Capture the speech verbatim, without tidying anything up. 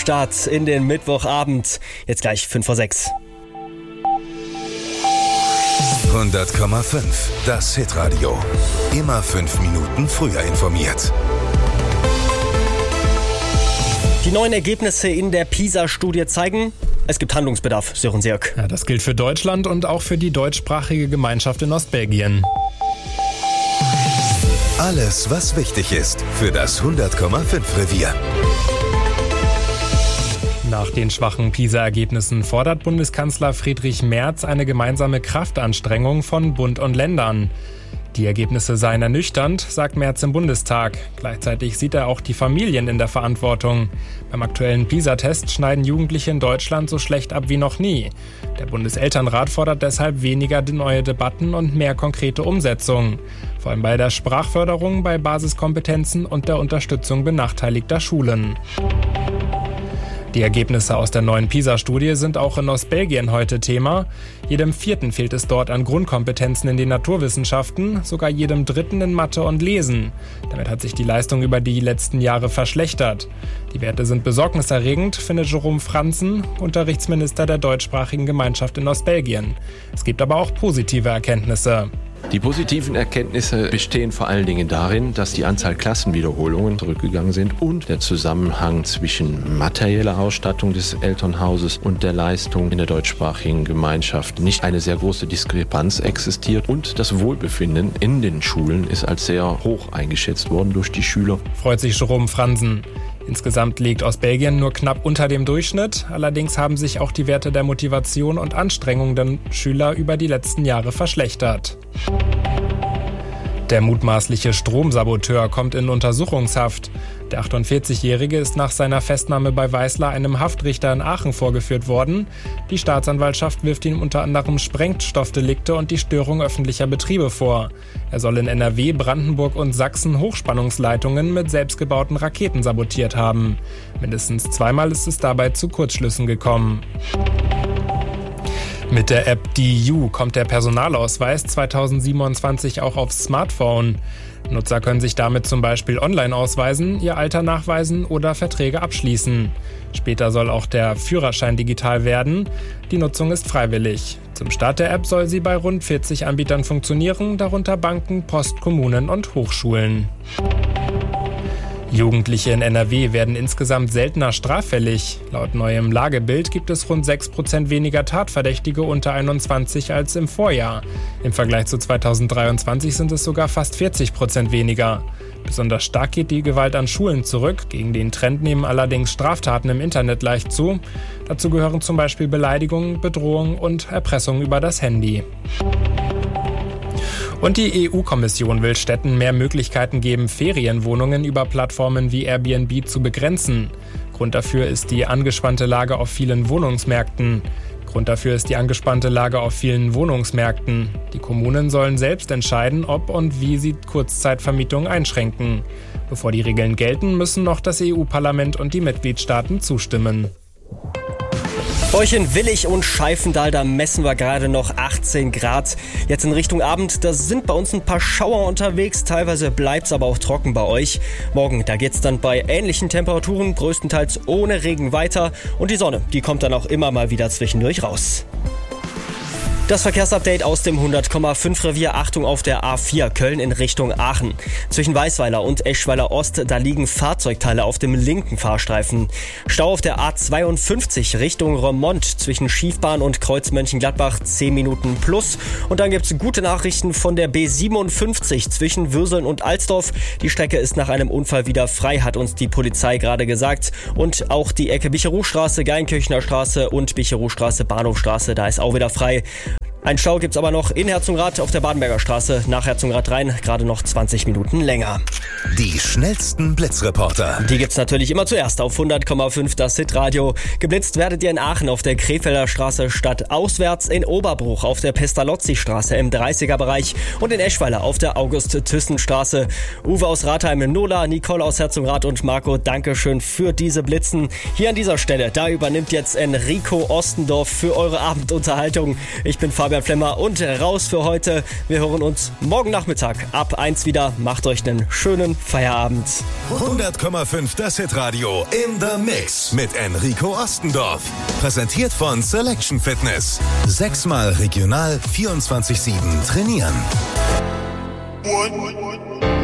Start in den Mittwochabend. Jetzt gleich fünf vor sechs. hundert Komma fünf, das Hitradio. Immer fünf Minuten früher informiert. Die neuen Ergebnisse in der PISA-Studie zeigen, es gibt Handlungsbedarf, Sören Sirk. Ja, das gilt für Deutschland und auch für die deutschsprachige Gemeinschaft in Ostbelgien. Alles, was wichtig ist für das hundert Komma fünf Revier. Nach den schwachen PISA-Ergebnissen fordert Bundeskanzler Friedrich Merz eine gemeinsame Kraftanstrengung von Bund und Ländern. Die Ergebnisse seien ernüchternd, sagt Merz im Bundestag. Gleichzeitig sieht er auch die Familien in der Verantwortung. Beim aktuellen PISA-Test schneiden Jugendliche in Deutschland so schlecht ab wie noch nie. Der Bundeselternrat fordert deshalb weniger neue Debatten und mehr konkrete Umsetzung. Vor allem bei der Sprachförderung, bei Basiskompetenzen und der Unterstützung benachteiligter Schulen. Die Ergebnisse aus der neuen PISA-Studie sind auch in Ostbelgien heute Thema. Jedem Vierten fehlt es dort an Grundkompetenzen in den Naturwissenschaften, sogar jedem Dritten in Mathe und Lesen. Damit hat sich die Leistung über die letzten Jahre verschlechtert. Die Werte sind besorgniserregend, findet Jerome Franzen, Unterrichtsminister der deutschsprachigen Gemeinschaft in Ostbelgien. Es gibt aber auch positive Erkenntnisse. Die positiven Erkenntnisse bestehen vor allen Dingen darin, dass die Anzahl Klassenwiederholungen zurückgegangen sind und der Zusammenhang zwischen materieller Ausstattung des Elternhauses und der Leistung in der deutschsprachigen Gemeinschaft nicht eine sehr große Diskrepanz existiert und das Wohlbefinden in den Schulen ist als sehr hoch eingeschätzt worden durch die Schüler. Freut sich Jerome Franzen. Insgesamt liegt Ostbelgien nur knapp unter dem Durchschnitt. Allerdings haben sich auch die Werte der Motivation und Anstrengung der Schüler über die letzten Jahre verschlechtert. Der mutmaßliche Stromsaboteur kommt in Untersuchungshaft. Der achtundvierzigjährige ist nach seiner Festnahme bei Weislar einem Haftrichter in Aachen vorgeführt worden. Die Staatsanwaltschaft wirft ihm unter anderem Sprengstoffdelikte und die Störung öffentlicher Betriebe vor. Er soll in N R W, Brandenburg und Sachsen Hochspannungsleitungen mit selbstgebauten Raketen sabotiert haben. Mindestens zweimal ist es dabei zu Kurzschlüssen gekommen. Mit der App D U kommt der Personalausweis zweitausendsiebenundzwanzig auch aufs Smartphone. Nutzer können sich damit zum Beispiel online ausweisen, ihr Alter nachweisen oder Verträge abschließen. Später soll auch der Führerschein digital werden. Die Nutzung ist freiwillig. Zum Start der App soll sie bei rund vierzig Anbietern funktionieren, darunter Banken, Post, Kommunen und Hochschulen. Jugendliche in N R W werden insgesamt seltener straffällig. Laut neuem Lagebild gibt es rund sechs Prozent weniger Tatverdächtige unter einundzwanzig als im Vorjahr. Im Vergleich zu zweitausenddreiundzwanzig sind es sogar fast vierzig Prozent weniger. Besonders stark geht die Gewalt an Schulen zurück. Gegen den Trend nehmen allerdings Straftaten im Internet leicht zu. Dazu gehören zum Beispiel Beleidigung, Bedrohung und Erpressung über das Handy. Und die E U-Kommission will Städten mehr Möglichkeiten geben, Ferienwohnungen über Plattformen wie Airbnb zu begrenzen. Grund dafür ist die angespannte Lage auf vielen Wohnungsmärkten. Grund dafür ist die angespannte Lage auf vielen Wohnungsmärkten. Die Kommunen sollen selbst entscheiden, ob und wie sie Kurzzeitvermietungen einschränken. Bevor die Regeln gelten, müssen noch das E U-Parlament und die Mitgliedstaaten zustimmen. Bei euch in Willich und Scheifendal, da messen wir gerade noch achtzehn Grad. Jetzt in Richtung Abend, da sind bei uns ein paar Schauer unterwegs. Teilweise bleibt's aber auch trocken bei euch. Morgen, da geht's dann bei ähnlichen Temperaturen, größtenteils ohne Regen weiter. Und die Sonne, die kommt dann auch immer mal wieder zwischendurch raus. Das Verkehrsupdate aus dem hundert Komma fünf Revier. Achtung auf der A vier Köln in Richtung Aachen. Zwischen Weißweiler und Eschweiler Ost, da liegen Fahrzeugteile auf dem linken Fahrstreifen. Stau auf der A zweiundfünfzig Richtung Remont zwischen Schiefbahn und Kreuz Mönchengladbach zehn Minuten plus. Und dann gibt's gute Nachrichten von der B siebenundfünfzig zwischen Würseln und Alsdorf. Die Strecke ist nach einem Unfall wieder frei, hat uns die Polizei gerade gesagt. Und auch die Ecke Bicheroustraße, Geinkirchner Straße und Bicheroustraße, Bahnhofstraße, da ist auch wieder frei. Ein Stau gibt's aber noch in Herzogenrath auf der Badenberger Straße, nach Herzogenrath rein, gerade noch zwanzig Minuten länger. Die schnellsten Blitzreporter. Die gibt's natürlich immer zuerst auf hundert Komma fünf, das Hitradio. Geblitzt werdet ihr in Aachen auf der Krefelder Straße stadtauswärts, in Oberbruch auf der Pestalozzi-Straße im dreißiger-Bereich und in Eschweiler auf der August-Thyssen-Straße. Uwe aus Ratheim, Nola, Nicole aus Herzogenrath und Marco, Dankeschön für diese Blitzen. Hier an dieser Stelle, da übernimmt jetzt Enrico Ostendorf für eure Abendunterhaltung. Ich bin Fabian Bernd Flemmer und raus für heute. Wir hören uns morgen Nachmittag ab eins wieder. Macht euch einen schönen Feierabend. hundert Komma fünf Das Hitradio in the Mix mit Enrico Ostendorf. Präsentiert von Selection Fitness. Sechsmal regional vierundzwanzig sieben trainieren.